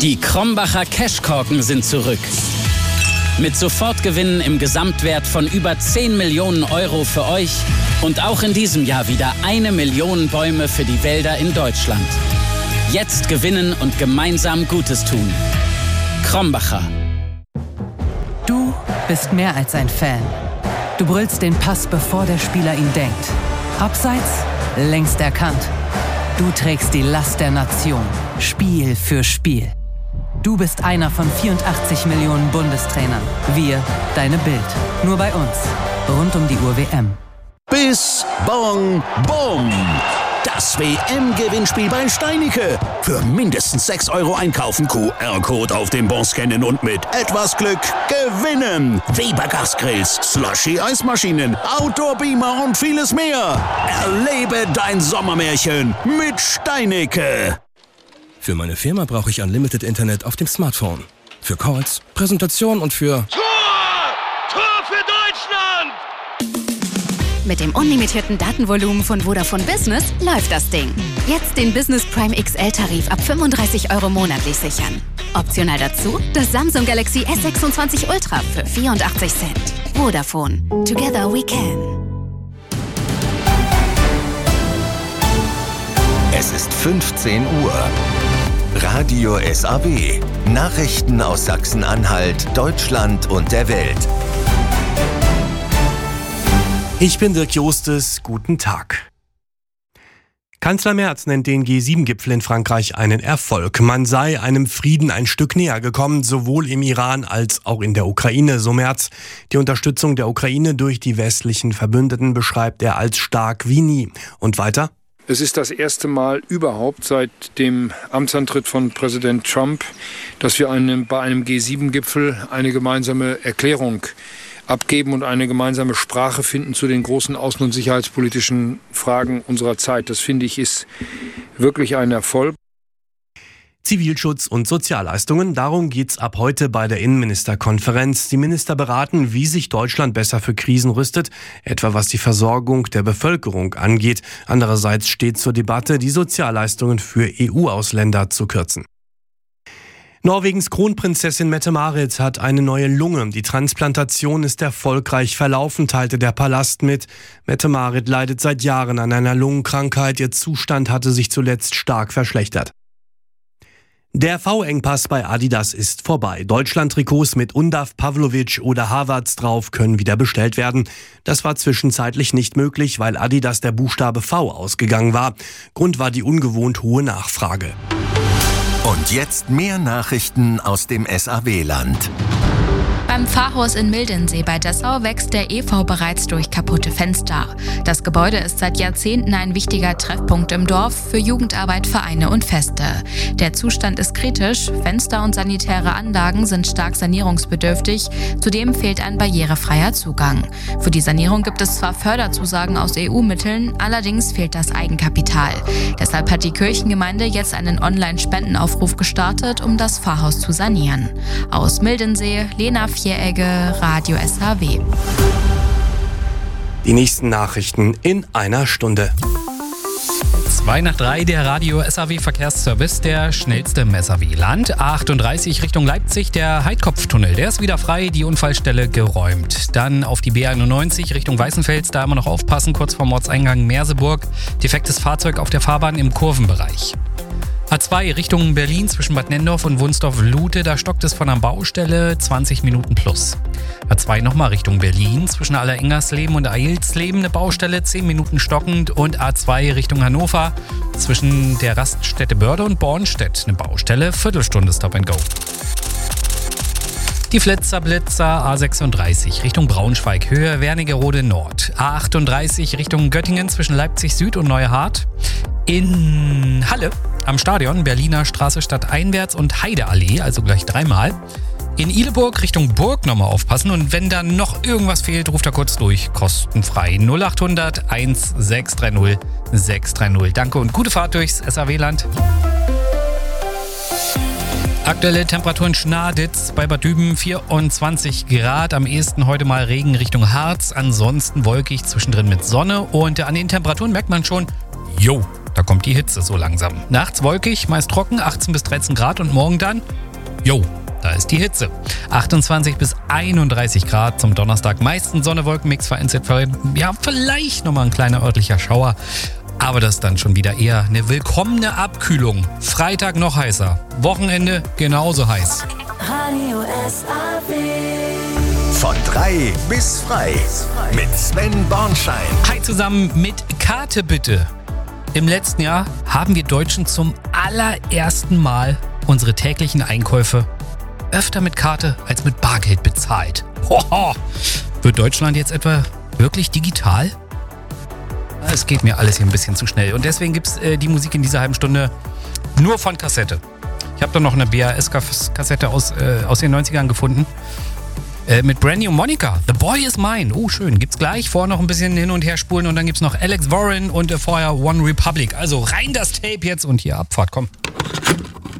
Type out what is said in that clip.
Die Krombacher Cashkorken sind zurück. Mit Sofortgewinnen im Gesamtwert von über 10 Millionen Euro für euch und auch in diesem Jahr wieder 1 Million Bäume für die Wälder in Deutschland. Jetzt gewinnen und gemeinsam Gutes tun. Krombacher. Du bist mehr als ein Fan. Du brüllst den Pass, bevor der Spieler ihn denkt. Abseits, längst erkannt. Du trägst die Last der Nation, Spiel für Spiel. Du bist einer von 84 Millionen Bundestrainern. Wir, deine Bild. Nur bei uns. Rund um die Uhr WM. Bis, Bong, Bum. Das WM-Gewinnspiel bei Steinicke. Für mindestens 6 € einkaufen, QR-Code auf dem Bon scannen und mit etwas Glück gewinnen. Weber Gasgrills, Slushy-Eismaschinen, Outdoor-Beamer und vieles mehr. Erlebe dein Sommermärchen mit Steinicke. Für meine Firma brauche ich Unlimited Internet auf dem Smartphone. Für Calls, Präsentation und für... Tor! Tor für Deutschland! Mit dem unlimitierten Datenvolumen von Vodafone Business läuft das Ding. Jetzt den Business Prime XL-Tarif ab 35 € monatlich sichern. Optional dazu das Samsung Galaxy S26 Ultra für 84 Cent. Vodafone. Together we can. Es ist 15 Uhr. Radio SAW. Nachrichten aus Sachsen-Anhalt, Deutschland und der Welt. Ich bin Dirk Jostes, guten Tag. Kanzler Merz nennt den G7-Gipfel in Frankreich einen Erfolg. Man sei einem Frieden ein Stück näher gekommen, sowohl im Iran als auch in der Ukraine, so Merz. Die Unterstützung der Ukraine durch die westlichen Verbündeten beschreibt er als stark wie nie. Und weiter? Es ist das erste Mal überhaupt seit dem Amtsantritt von Präsident Trump, dass wir bei einem G7-Gipfel eine gemeinsame Erklärung abgeben und eine gemeinsame Sprache finden zu den großen außen- und sicherheitspolitischen Fragen unserer Zeit. Das, finde ich, ist wirklich ein Erfolg. Zivilschutz und Sozialleistungen, darum geht's ab heute bei der Innenministerkonferenz. Die Minister beraten, wie sich Deutschland besser für Krisen rüstet, etwa was die Versorgung der Bevölkerung angeht. Andererseits steht zur Debatte, die Sozialleistungen für EU-Ausländer zu kürzen. Norwegens Kronprinzessin Mette-Marit hat eine neue Lunge. Die Transplantation ist erfolgreich verlaufen, teilte der Palast mit. Mette-Marit leidet seit Jahren an einer Lungenkrankheit. Ihr Zustand hatte sich zuletzt stark verschlechtert. Der V-Engpass bei Adidas ist vorbei. Deutschland-Trikots mit Undav, Pavlovic oder Havertz drauf können wieder bestellt werden. Das war zwischenzeitlich nicht möglich, weil Adidas der Buchstabe V ausgegangen war. Grund war die ungewohnt hohe Nachfrage. Und jetzt mehr Nachrichten aus dem SAW-Land. Beim Pfarrhaus in Mildensee bei Dessau wächst der Efeu bereits durch kaputte Fenster. Das Gebäude ist seit Jahrzehnten ein wichtiger Treffpunkt im Dorf für Jugendarbeit, Vereine und Feste. Der Zustand ist kritisch, Fenster und sanitäre Anlagen sind stark sanierungsbedürftig, zudem fehlt ein barrierefreier Zugang. Für die Sanierung gibt es zwar Förderzusagen aus EU-Mitteln, allerdings fehlt das Eigenkapital. Deshalb hat die Kirchengemeinde jetzt einen Online-Spendenaufruf gestartet, um das Pfarrhaus zu sanieren. Aus Mildensee, Lena Vieregge, Radio SAW. Die nächsten Nachrichten in einer Stunde. 2 nach 3, der Radio SAW Verkehrsservice, der schnellste im SAW-Land. A38 Richtung Leipzig, der Heidkopftunnel, der ist wieder frei, die Unfallstelle geräumt. Dann auf die B91 Richtung Weißenfels, da immer noch aufpassen, kurz vorm Ortseingang Merseburg. Defektes Fahrzeug auf der Fahrbahn im Kurvenbereich. A2 Richtung Berlin zwischen Bad Nenndorf und Wunsdorf-Lute, da stockt es von der Baustelle 20 Minuten plus. A2 nochmal Richtung Berlin zwischen Allerengersleben und Eilsleben eine Baustelle, 10 Minuten stockend. Und A2 Richtung Hannover zwischen der Raststätte Börde und Bornstedt eine Baustelle, Viertelstunde Stop and Go. Die Flitzer-Blitzer A36 Richtung Braunschweig, Höhe Wernigerode Nord. A38 Richtung Göttingen zwischen Leipzig Süd und Neuhardt. In Halle am Stadion, Berliner Straße stadteinwärts und Heideallee, also gleich 3-mal. In Ihleburg Richtung Burg nochmal aufpassen und wenn da noch irgendwas fehlt, ruft er kurz durch, kostenfrei 0800 1630 630. Danke und gute Fahrt durchs SAW-Land. Aktuelle Temperaturen Schnaditz bei Bad Düben 24 Grad. Am ehesten heute mal Regen Richtung Harz. Ansonsten wolkig, zwischendrin mit Sonne. Und an den Temperaturen merkt man schon, Da kommt die Hitze so langsam. Nachts wolkig, meist trocken, 18 bis 13 Grad und morgen dann, da ist die Hitze. 28 bis 31 Grad zum Donnerstag. Meistens Sonne, Wolkenmix, vereinzelt vielleicht nochmal ein kleiner örtlicher Schauer. Aber das ist dann schon wieder eher eine willkommene Abkühlung. Freitag noch heißer. Wochenende genauso heiß. Radio SAW. Von 3 bis frei. Mit Sven Bornschein. Hi zusammen mit Karte bitte. Im letzten Jahr haben wir Deutschen zum allerersten Mal unsere täglichen Einkäufe öfter mit Karte als mit Bargeld bezahlt. Hoho. Wird Deutschland jetzt etwa wirklich digital? Es geht mir alles hier ein bisschen zu schnell. Und deswegen gibt es die Musik in dieser halben Stunde nur von Kassette. Ich habe da noch eine BAS-Kassette aus den 90ern gefunden. Mit Brandy und Monica. The Boy is Mine. Oh, schön. Gibt's gleich. Vorher noch ein bisschen hin und her spulen. Und dann gibt's noch Alex Warren und vorher One Republic. Also rein das Tape jetzt und hier Abfahrt. Komm.